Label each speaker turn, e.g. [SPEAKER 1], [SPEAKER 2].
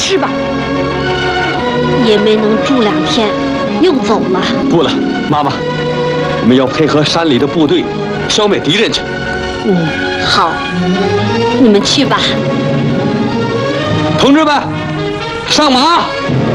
[SPEAKER 1] 是吧？也没能住2天，又走了。
[SPEAKER 2] 不了，妈妈，我们要配合山里的部队，消灭敌人去。
[SPEAKER 1] 好，你们去吧。
[SPEAKER 2] 同志们，上马！